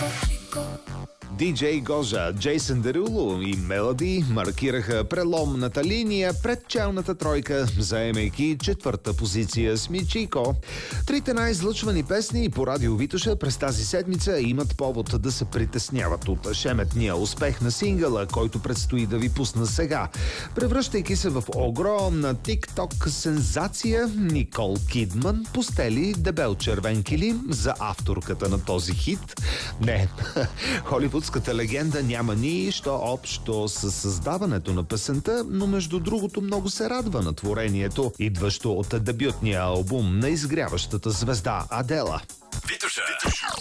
Диджей Гожа, Джейсън Деруло и Мелоди маркираха преломната линия пред челната тройка, заемайки четвърта позиция с Мичико. Трите най-излъчвани песни по радио Витоша през тази седмица имат повод да се притесняват от шеметния успех на сингъла, който предстои да ви пусна сега. Превръщайки се в огромна тик-ток сензация, Никол Кидман постели дебел червен килим за авторката на този хит. Не, холивудската легенда няма нищо общо с създаването на песента, но между другото много се радва на творението, идващо от дебютния албум на изгряващата звезда Адела. Витоша.